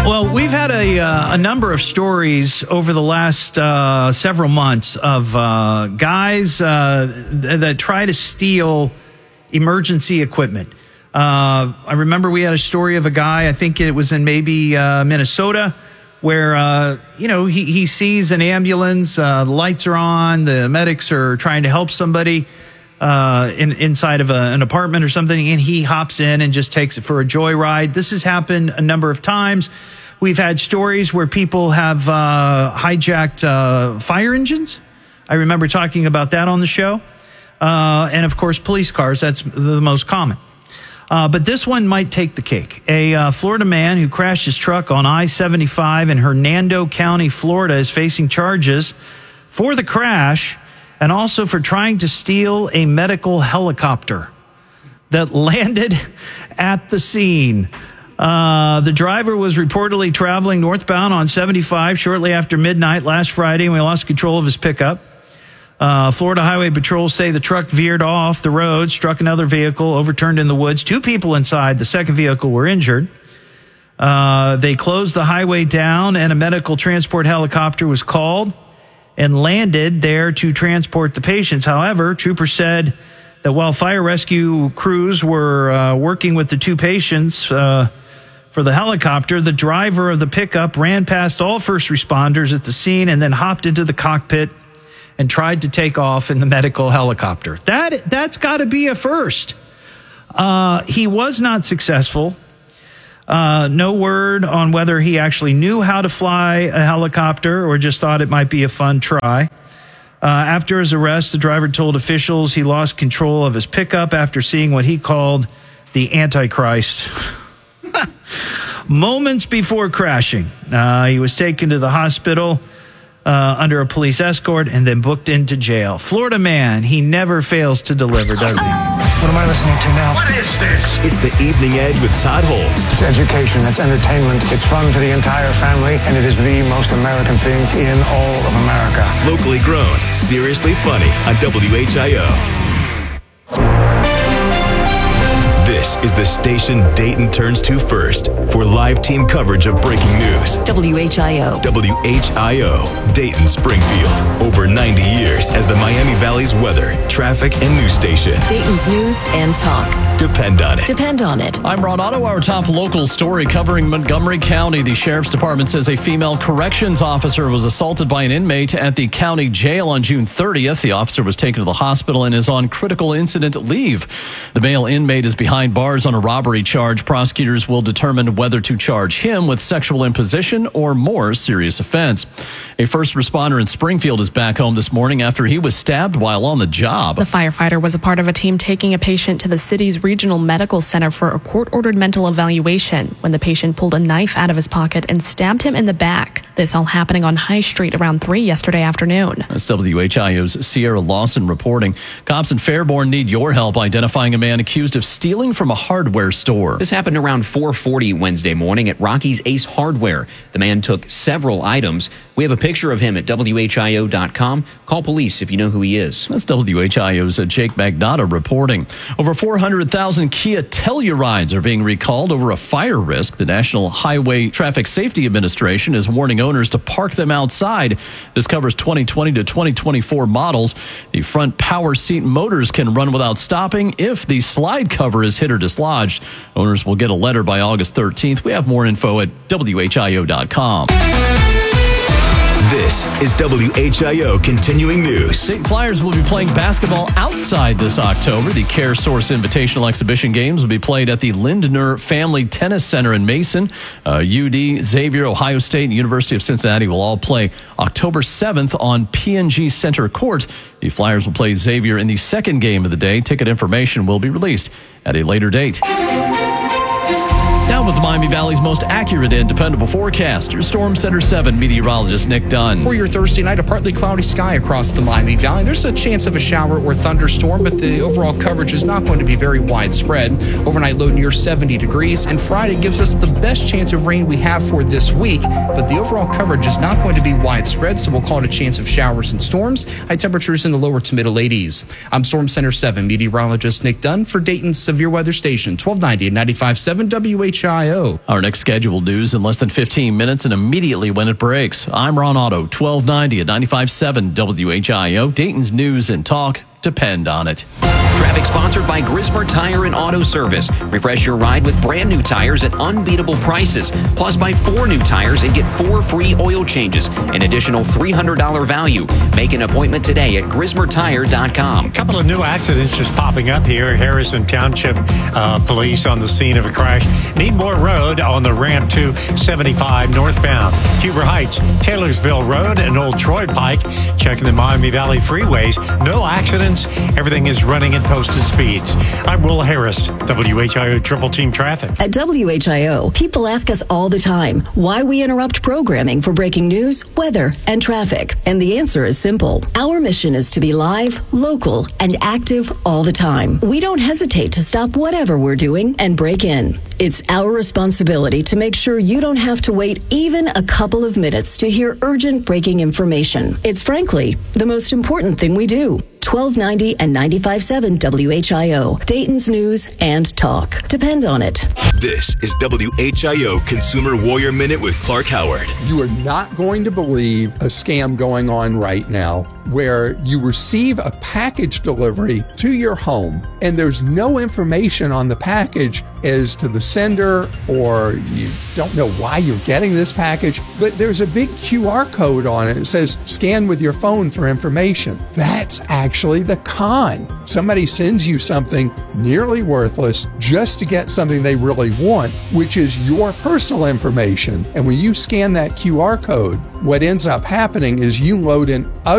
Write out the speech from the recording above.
Well, we've had a number of stories over the last several months of guys that try to steal emergency equipment. I remember we had a story of a guy, I think it was in maybe Minnesota, where, he sees an ambulance, the lights are on, the medics are trying to help somebody inside of an apartment or something, and he hops in and just takes it for a joyride. This has happened a number of times. We've had stories where people have hijacked fire engines. I remember talking about that on the show. And, of course, police cars. That's the most common. But this one might take the cake. A Florida man who crashed his truck on I-75 in Hernando County, Florida, is facing charges for the crash and also for trying to steal a medical helicopter that landed at the scene. The driver was reportedly traveling northbound on 75 shortly after midnight last Friday when he lost control of his pickup. Florida Highway Patrol say the truck veered off the road, struck another vehicle, overturned in the woods. 2 people inside the second vehicle were injured. They closed the highway down, and a medical transport helicopter was called and landed there to transport the patients. However, troopers said that while fire rescue crews were working with the 2 patients for the helicopter, the driver of the pickup ran past all first responders at the scene and then hopped into the cockpit and tried to take off in the medical helicopter. That's got to be a first. He was not successful. No word on whether he actually knew how to fly a helicopter or just thought it might be a fun try. After his arrest, the driver told officials he lost control of his pickup after seeing what he called the Antichrist. Moments before crashing, he was taken to the hospital under a police escort and then booked into jail. Florida man, he never fails to deliver, does he? What am I listening to now? What is this? It's The Evening Edge with Todd Holtz. It's education, it's entertainment, it's fun for the entire family, and it is the most American thing in all of America. Locally grown, seriously funny on WHIO. This is the station Dayton turns to first for live team coverage of breaking news. WHIO. WHIO, Dayton, Springfield. Over 90 years as the Miami Valley's weather, traffic, and news station. Dayton's news and talk. Depend on it. Depend on it. I'm Ron Otto. Our top local story covering Montgomery County. The Sheriff's Department says a female corrections officer was assaulted by an inmate at the county jail on June 30th. The officer was taken to the hospital and is on critical incident leave. The male inmate is behind bars on a robbery charge. Prosecutors will determine whether to charge him with sexual imposition or more serious offense. A first responder in Springfield is back home this morning after he was stabbed while on the job. The firefighter was a part of a team taking a patient to the city's regional medical center for a court-ordered mental evaluation when the patient pulled a knife out of his pocket and stabbed him in the back. This all happening on High Street around 3 yesterday afternoon. That's WHIO's Sierra Lawson reporting. Cops in Fairborn need your help identifying a man accused of stealing from a hardware store. This happened around 4:40 Wednesday morning at Rocky's Ace Hardware. The man took several items. We have a picture of him at WHIO.com. Call police if you know who he is. That's WHIO's Jake Magnotta reporting. Over 400,000 Kia Tellurides are being recalled over a fire risk. The National Highway Traffic Safety Administration is warning owners to park them outside. This covers 2020 to 2024 models. The front power seat motors can run without stopping if the slide cover is hit or dislodged. Owners will get a letter by August 13th. We have more info at WHIO.com. This is WHIO Continuing News. Dayton Flyers will be playing basketball outside this October. The Care Source Invitational Exhibition Games will be played at the Lindner Family Tennis Center in Mason. UD, Xavier, Ohio State, and University of Cincinnati will all play October 7th on P&G Center Court. The Flyers will play Xavier in the second game of the day. Ticket information will be released at a later date. Now with the Miami Valley's most accurate and dependable forecast, your Storm Center 7 meteorologist Nick Dunn. For your Thursday night, a partly cloudy sky across the Miami Valley. There's a chance of a shower or thunderstorm, but the overall coverage is not going to be very widespread. Overnight low near 70 degrees, and Friday gives us the best chance of rain we have for this week, but the overall coverage is not going to be widespread, so we'll call it a chance of showers and storms. High temperatures in the lower to middle 80s. I'm Storm Center 7 meteorologist Nick Dunn for Dayton's Severe Weather Station, 1290 and 95.7 WH. WHIO. Our next scheduled news in less than 15 minutes and immediately when it breaks. I'm Ron Otto, 1290 at 95.7 WHIO. Dayton's News and Talk. Depend on it. Traffic sponsored by Grismer Tire and Auto Service. Refresh your ride with brand new tires at unbeatable prices. Plus, buy 4 new tires and get 4 free oil changes. An additional $300 value. Make an appointment today at GrismerTire.com. A couple of new accidents just popping up here. Harrison Township police on the scene of a crash. Needmore Road on the ramp to 75 northbound. Huber Heights, Taylorsville Road, and Old Troy Pike. Checking the Miami Valley freeways. No accidents. Everything is running at posted speeds. I'm Will Harris, WHIO Triple Team Traffic. At WHIO, people ask us all the time why we interrupt programming for breaking news, weather, and traffic. And the answer is simple. Our mission is to be live, local, and active all the time. We don't hesitate to stop whatever we're doing and break in. It's our responsibility to make sure you don't have to wait even a couple of minutes to hear urgent breaking information. It's frankly the most important thing we do. 1290 and 95.7 WHIO, Dayton's News and Talk. Depend on it. This is WHIO Consumer Warrior Minute with Clark Howard. You are not going to believe a scam going on right now where you receive a package delivery to your home and there's no information on the package as to the sender, or you don't know why you're getting this package, but there's a big QR code on it. It says scan with your phone for information. That's actually the con. Somebody sends you something nearly worthless just to get something they really want, which is your personal information. And when you scan that QR code, what ends up happening is you load in